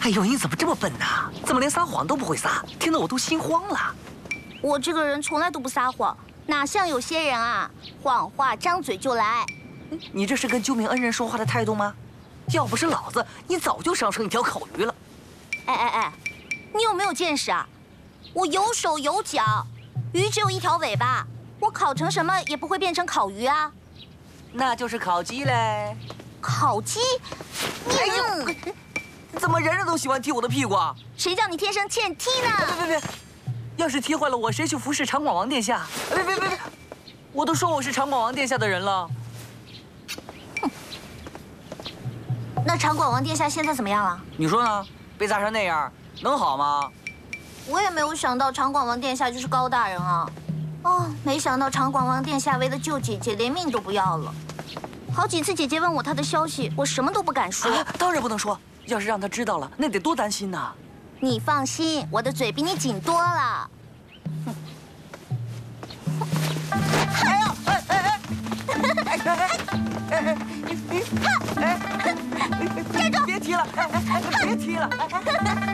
呦，你怎么这么笨呢？怎么连撒谎都不会撒？听得我都心慌了。 我这个人从来都不撒谎，哪像有些人啊，谎话张嘴就来。 你这是跟救命恩人说话的态度吗？要不是老子，你早就烧成一条烤鱼了。 哎，你有没有见识啊？我有手有脚，鱼只有一条尾巴，我烤成什么也不会变成烤鱼啊。 那就是烤鸡嘞。 烤鸡？ 哎呦，怎么人人都喜欢踢我的屁股啊？ 谁叫你天生欠踢呢？ 别！要是踢坏了我，谁去服侍长广王殿下？别！我都说我是长广王殿下的人了。 那长广王殿下现在怎么样了？ 你说呢？被砸成那样，能好吗？ 我也没有想到长广王殿下就是高大人啊！哦，没想到长广王殿下为了救姐姐，连命都不要了。好几次姐姐问我她的消息，我什么都不敢说。 当然不能说，要是让她知道了，那得多担心呐！ 你放心，我的嘴比你紧多了。 别踢了！别踢了！